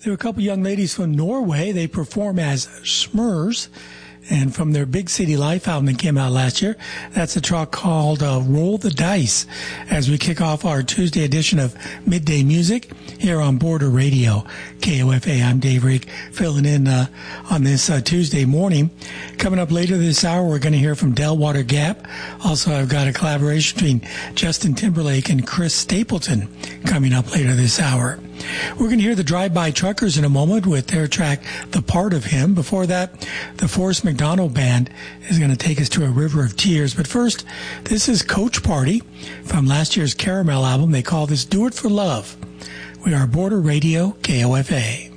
There were a couple young ladies from Norway. They perform as Smurs. And from their Big City Life album that came out last year, that's a track called Roll the Dice, as we kick off our Tuesday edition of Midday Music here on Border Radio, KOFA. I'm Dave Reek, filling in on this Tuesday morning. Coming up later this hour, we're going to hear from Delwater Gap. Also, I've got a collaboration between Justin Timberlake and Chris Stapleton coming up later this hour. We're going to hear the Drive-By Truckers in a moment with their track, The Part of Him. Before that, the Forrest McDonald Band is going to take us to a river of tears. But first, this is Coach Party from last year's Caramel album. They call this Do It for Love. We are Border Radio, KOFA.